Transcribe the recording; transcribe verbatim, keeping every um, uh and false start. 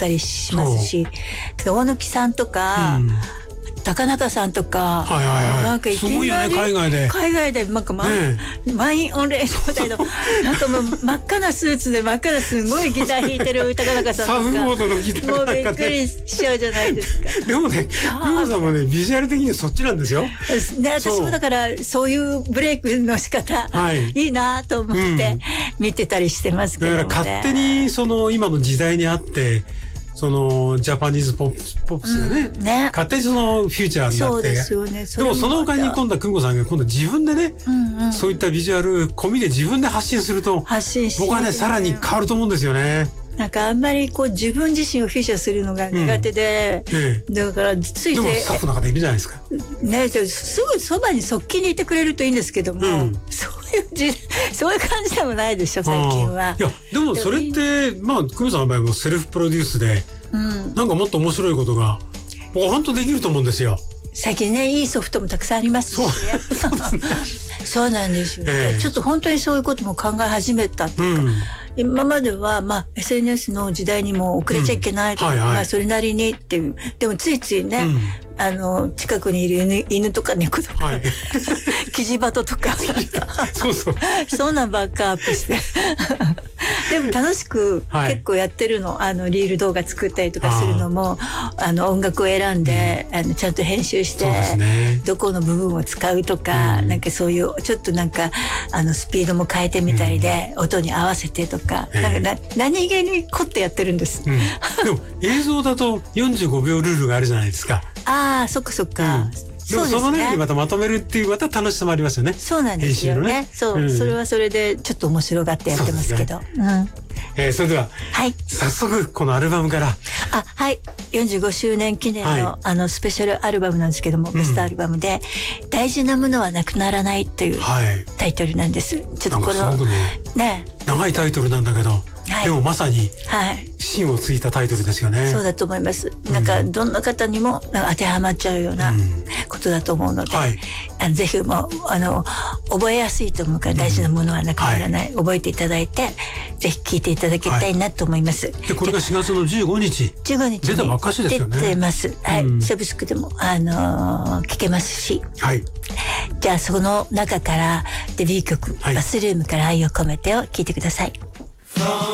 ったりしますし、大貫さんとか、うん、高中さんとか、 はいはいはい、 なんかいきなりすごいよね、 海外で海外でなんか、まね、満員御礼状態のなんかもう真っ赤なスーツで真っ赤なすごいギター弾いてる高中さんとか、 サーフモードのギターもうびっくりしちゃうじゃないですか。 でもね、久保さんもね、ビジュアル的にそっちなんですよ。 で、私もだからそういうブレイクの仕方、はい、いいなと思って見てたりしてますけどもね。 だから勝手にその今の時代にあってそのジャパニーズポップス、ポップスがね、うん、ね、勝手にそのフューチャーになって、そうですよね。でもその他に今度は久保さんが今度自分でね、うんうん、そういったビジュアル込みで自分で発信すると、 発信して、ね、 僕はねさらに変わると思うんですよね。 なんかあんまりこう自分自身をフィーチャーするのが苦手で、うんね、だからついてでもスタッフの方いるじゃないですか。 ね、すぐそばに側近にいてくれるといいんですけども、うん、そういうじそういう感じでもないでしょ最近は。 いやでもそれってまあ久保さんの場合もセルフプロデュースで、うん、なんかもっと面白いことが僕は本当できると思うんですよ。 最近ねいいソフトもたくさんありますしね。そうですね。そうなんですよ、ね、えー、ちょっと本当にそういうことも考え始めたっていうか、うん、今までは、まあ、エスエヌエス の時代にも遅れちゃいけないとか、うんはいはい、まあ、それなりにっていう。でもついついね、うん、あの、近くにいる犬、犬とか猫とか、はい、キジバトとか、 そうそう。 そんなんばっかアップして。でも楽しく結構やってるの、はい、あのリール動画作ったりとかするのもあの音楽を選んで、うん、あのちゃんと編集して、ね、どこの部分を使うとか、うん、なんかそういうちょっとなんかあのスピードも変えてみたりで、うん、音に合わせてとか、えー、なんかな何気に凝ってやってるんです、うん、 でも映像だとよんじゅうごびょうルールがあるじゃないですか。 ああそっかそっか、 うんでもその中にまたまとめるっていうまた楽しさもありますよね。 そうなんですよね。そう、うん、それはそれでちょっと面白がってやってますけど。そ, ねうんえー、それでは、はい、早速このアルバムから。 あ、はい。よんじゅうごしゅうねん記念の、はい、あのスペシャルアルバムなんですけども、ベストアルバムで、うん、大事なものはなくならないというタイトルなんです。はい、ちょっとこのね、ね長いタイトルなんだけど。はい、でもまさに芯をついたタイトルですよね。 そうだと思います。なんかどんな方にも当てはまっちゃうようなことだと思うので、うんはい、あのぜひもうあの覚えやすいと思うから大事なものはなくならない、うんはい、覚えていただいてぜひ聴いていただきたいなと思います。はい、 でこれがしがつのじゅうごにちじゅうごにち出たばっかしですよね。 出てます。はい、うん、サブスクでもあのー、聴けますし。はい。じゃあその中からデビュー曲、はい、バスルームから愛を込めてを聴いてください。